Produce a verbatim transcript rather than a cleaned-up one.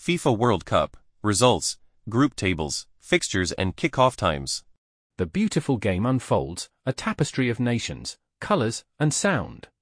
FIFA World Cup, results, group tables, fixtures and kick-off times. The beautiful game unfolds, a tapestry of nations, colors, and sound.